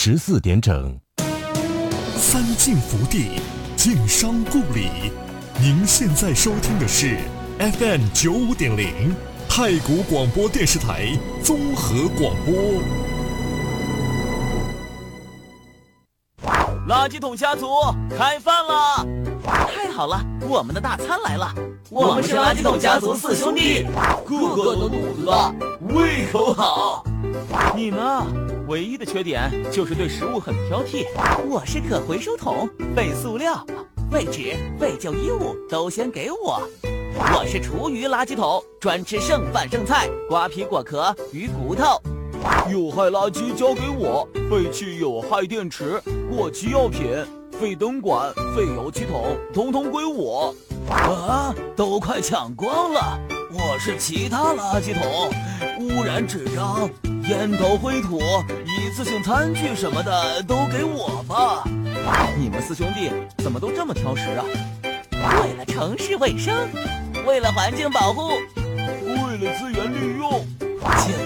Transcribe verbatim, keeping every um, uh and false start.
十四点整。 三晋福地，晋商故里。您现在收听的是 F M 九五点零太谷广播电视台综合广播。 垃圾桶家族开饭了！太好了，我们的大餐来了！我们是垃圾桶家族四兄弟，个个都努了，胃口好。你呢？唯一的缺点就是对食物很挑剔。我是可回收桶，废塑料、废纸、废旧衣物都先给我。我是厨余垃圾桶，专吃剩饭剩菜、瓜皮果壳、鱼骨头。有害垃圾交给我，废弃有害电池、过期药品、废灯管、废油漆桶，统统归我。啊，都快抢光了！我是其他垃圾桶，污染纸张、烟头灰土、一次性餐具什么的都给我吧。你们四兄弟怎么都这么挑食啊？为了城市卫生，为了环境保护，为了资源利用，